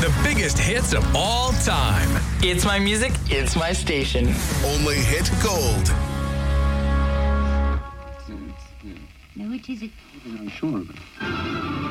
the biggest hits of all time. It's my music, it's my station. Only hit gold. No, it isn't. I'm sure of it.